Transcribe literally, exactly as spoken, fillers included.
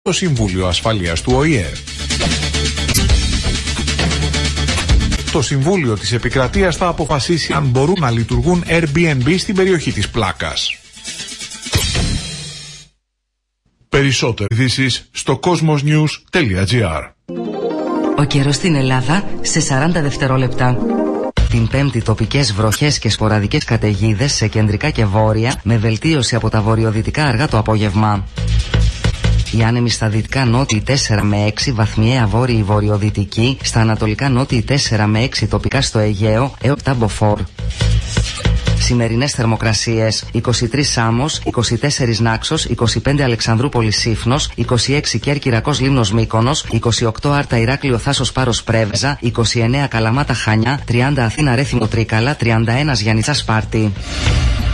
το Συμβούλιο Ασφαλείας του Ο Η Ε. Το Συμβούλιο της Επικρατείας θα αποφασίσει αν μπορούν να λειτουργούν Airbnb στην περιοχή της Πλάκας. Περισσότερες ειδήσεις στο cosmosnews τελεία gr. Ο καιρός στην Ελλάδα σε σαράντα δευτερόλεπτα. Την Πέμπτη τοπικές βροχές και σποραδικές καταιγίδες σε κεντρικά και βόρεια, με βελτίωση από τα βορειοδυτικά αργά το απόγευμα. Οι άνεμοι στα δυτικά νότιοι τέσσερα με έξι, βαθμιαία βόρειοι βορειοδυτικοί, στα ανατολικά νότιοι τέσσερα με έξι, τοπικά στο Αιγαίο έως επτά μποφόρ. Σημερινές θερμοκρασίες: είκοσι τρία Σάμος, είκοσι τέσσερα Νάξος, είκοσι πέντε Αλεξανδρούπολη Σύφνος, είκοσι έξι Κέρκυρακός Λίμνος Μύκονος, είκοσι οκτώ Άρτα Ηράκλειο Θάσος Πάρος Πρέβεζα, είκοσι εννέα Καλαμάτα Χανιά, τριάντα Αθήνα Ρέθυμο Τρίκαλα, τριάντα ένα Γιαννιτσά Σπάρτη.